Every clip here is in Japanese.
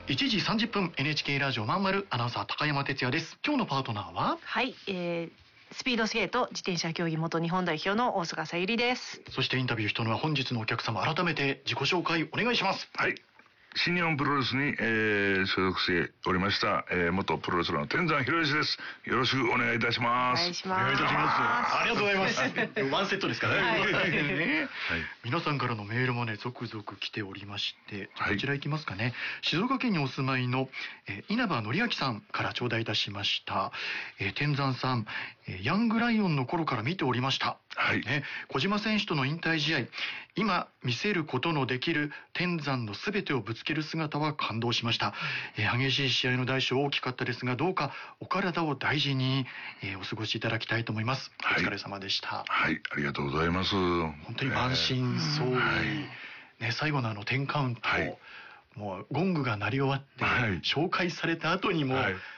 1時30分 NHK ラジオまんまるアナウンサー高山哲也です。今日のパートナーははい、スピードスケート自転車競技元日本代表の大菅さゆりです。 そしてインタビューしたのは本日のお客様、改めて自己紹介お願いします。 はい、新日本プロレスに、所属しておりました、元プロレスラーの天山博之です。よろしくお願いいたします。 お願いします。 お願いいたします。ありがとうございますワンセットですからね、はい皆さんからのメールもね続々来ておりまして、こちら行きますかね。静岡県にお住まいの、稲葉紀明さんから頂戴いたしました。天山さん、ヤングライオンの頃から見ておりました。 はい小島選手との引退試合、今見せることのできる天山のすべてをぶつける姿は感動しました。激しい試合の代償大きかったですが、どうかお体を大事に、お過ごしいただきたいと思います。お疲れ様でした。 はい、ありがとうございます。 本当に満身創痍、最後の10カウント、もうゴングが鳴り終わって、紹介された後にも、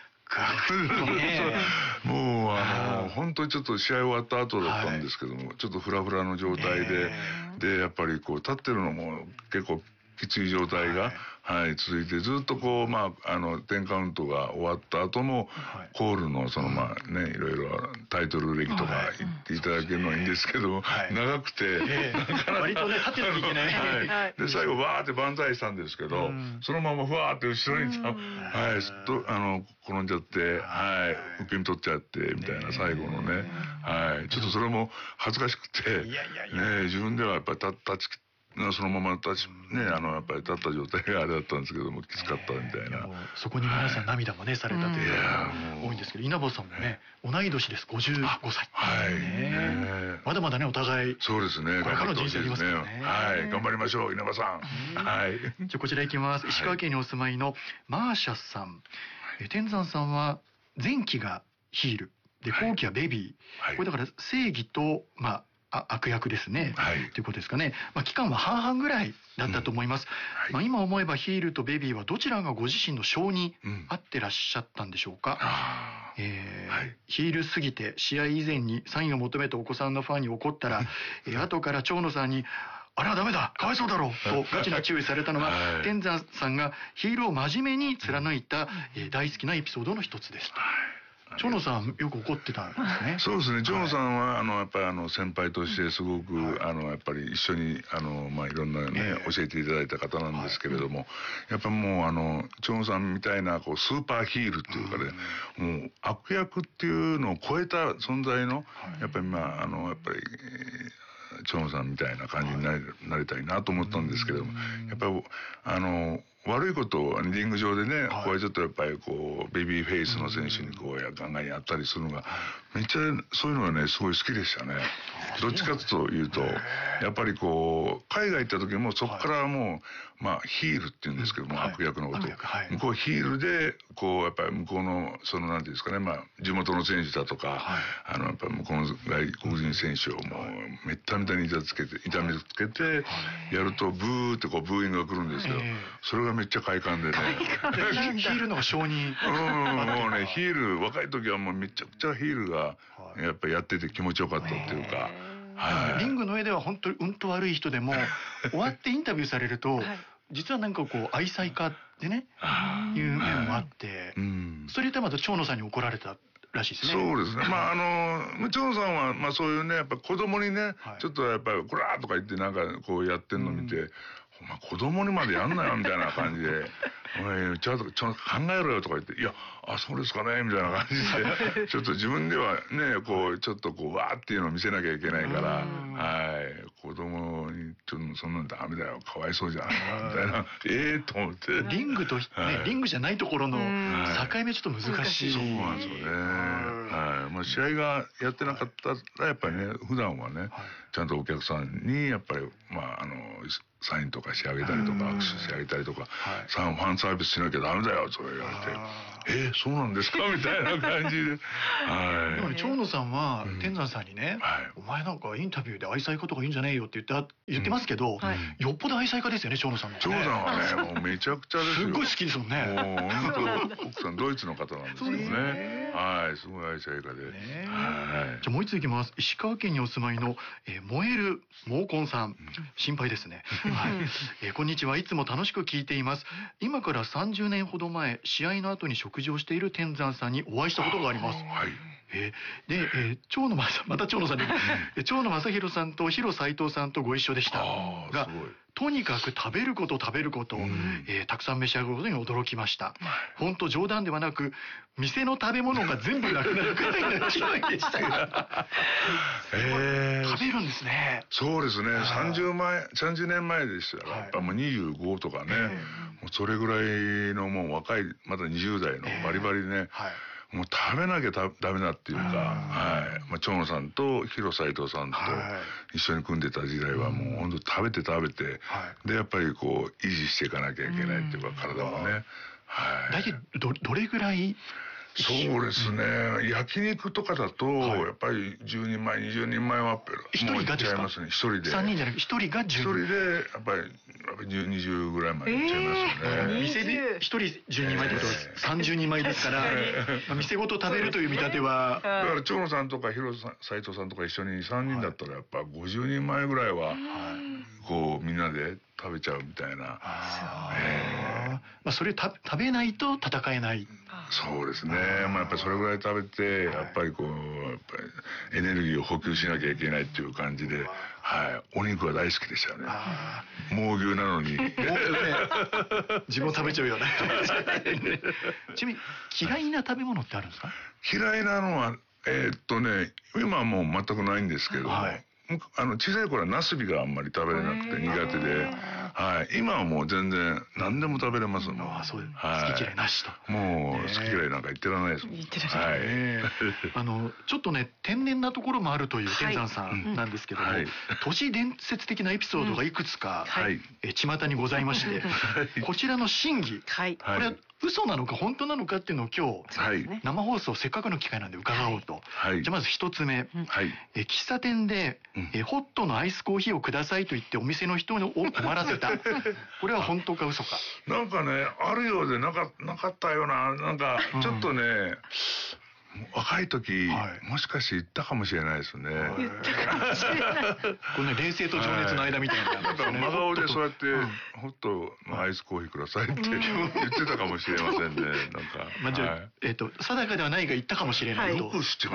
もう本当にちょっと試合終わった後だったんですけども、ちょっとフラフラの状態で、やっぱりこう立ってるのも結構きつい状態が、続いて、ずっとこう10カウントが終わった後も、コールのいろいろタイトル歴とか言っていただけるのはいいんですけど、長くて、 割とね立ってなきゃいけない。 で最後わーって万歳したんですけど、そのままふわーって後ろにすっと転んじゃって、受け身取っちゃってみたいな最後のね、ちょっとそれも恥ずかしくて、自分ではやっぱりそのままやっぱり立った状態があれだったんですけども、きつかったみたいな。 そこに皆さん涙もねされたというのが多いんですけど、稲葉さんもね同い年です。55歳。まだまだねお互いそうですね、 これからの人生ありますからね。 頑張りましょう稲葉さん。 じゃあこちら行きます。石川県にお住まいのマーシャさん。天山さんは前期がヒールで後期はベビー。これだから正義と悪役ですね、ということですかね。期間は半々ぐらいだったと思います。今思えばヒールとベビーはどちらがご自身の性に合ってらっしゃったんでしょうか。ヒールすぎて試合以前にサインを求めたお子さんのファンに怒ったら、後から長野さんにあれはダメだかわいそうだろうとガチな注意されたのは、天山さんがヒールを真面目に貫いた大好きなエピソードの一つです。長野さんよく怒ってたんですね。 そうですね。長野さんはやっぱり先輩としてすごくやっぱり一緒にいろんなね教えていただいた方なんですけれども、やっぱもう長野さんみたいなスーパーヒールっていうかね、もう悪役っていうのを超えた存在のやっぱりやっぱり長野さんみたいな感じになりたいなと思ったんですけども、やっぱり悪いことをリング上でね、こうちょっとやっぱりベビーフェイスの選手にガンガンやったりするのがめっちゃそういうのがねすごい好きでしたね。どっちかというとやっぱり海外行った時もそこからもうヒールって言うんですけども、悪役のこと向こうヒールでやっぱり向こうのなんていうんですかね、地元の選手だとかやっぱり向こうの外国人選手をもうめっためたに痛めつけてやるとブーってブーイングが来るんですけど、それがめっちゃ快感でね。 ヒールの性に。 もうねヒール若い時はもうめちゃくちゃヒールがやっぱやってて気持ちよかったっていうか。 リングの上では本当にうんと悪い人でも終わってインタビューされると実は愛妻家でねいう面もあって、それでまた長野さんに怒られたらしいですね。 そうですね。長野さんはそういうねやっぱ子供にねちょっとやっぱりこらーとか言ってやってんの見て、子供にまでやんなよみたいな感じでちゃんと考えろよとか言って、いやそうですかねみたいな感じでちょっと自分ではねちょっとわーっていうのを見せなきゃいけないから、子供にちょっとそんなんダメだよかわいそうじゃんみたいなと思って、 リングとリングじゃないところの境目ちょっと難しい。 そうなんですよね。試合がやってなかったらやっぱりね普段はねちゃんとお客さんにやっぱりサインとかしてあげたりとか握手してあげたりとか、ファンサービスしなきゃダメだよと言われて、そうなんですかみたいな感じで。でもね長野さんは天山さんにね、お前なんかインタビューで愛妻家とかいいんじゃねえよって言ってますけど、よっぽど愛妻家ですよね長野さんの。 長野さんはねもうめちゃくちゃですよ。 すっごい好きですもんね。 もう本当奥さんドイツの方なんですけどね。 はい、すごい愛妻家で。 ねはい。 じゃあもう一ついきます。石川県にお住まいの、燃える毛根さん、心配ですね。はい。こんにちは。いつも楽しく聞いています。今から30年ほど前、試合の後に食事をしている天山さんにお会いしたことがあります。 はい。 で、長野さんで、長野正弘さんと広斉藤さんとご一緒でしたが、とにかく食べること、たくさん召し上がることに驚きました。本当冗談ではなく、店の食べ物が全部なくなるくらいの勢いでしたが食べるんですね。 そうですね。30年前でしたら、やっぱもう25とかね、もうそれぐらいのもう若い、まだ20代のバリバリね、もう食べなきゃダメだっていうか、はい。まあ長野さんと広斉藤さんと一緒に組んでた時代はもう本当食べて、でやっぱりこう維持していかなきゃいけないっていうか、体もね。はい。 大体どれぐらい？ そうですね。焼肉とかだとやっぱり10人前20人前は一人がですか？ 一人で。 3人じゃなくて1人が10人。 一人でやっぱり20ぐらいまでいっちゃいますよね。 店で1人10人前ってことは30人前ですから、店ごと食べるという見立ては。 だから長野さんとか広斉藤さんとか一緒に3人だったらやっぱ50人前ぐらいはこうみんなで食べちゃうみたいな。 それ食べないと戦えない。 そうですね。まあやっぱりそれぐらい食べてやっぱりこうやっぱりエネルギーを補給しなきゃいけないっていう感じで、はい。お肉は大好きでしたよね。猛牛なのに。 自分も食べちゃうよね。ちなみに嫌いな食べ物ってあるんですか？ 嫌いなのは今はもう全くないんですけども。小さい頃はナスビがあんまり食べれなくて苦手で、はい、今はもう全然何でも食べれますもん。 そう好き嫌いなしと。 もう好き嫌いなんか言ってらないですもん。 言ってらっしゃる。 ちょっとね天然なところもあるという天山さんなんですけども、都市伝説的なエピソードがいくつか巷にございまして、こちらの真偽、これは嘘なのか本当なのかっていうのを今日生放送せっかくの機会なんで伺おうと。じゃあまず一つ目、喫茶店でホットのアイスコーヒーをくださいと言ってお店の人を困らせた。これは本当か嘘か。 なんかねあるようでなかったような、なんかちょっとね、若い時もしかして言ったかもしれないですね。 言ったかもしれない。 この冷静と情熱の間みたいな。 なんか真顔でそうやってホットのアイスコーヒーくださいって言ってたかもしれませんね。なんか。 じゃあ定かではないが言ったかもしれないと。 よく知って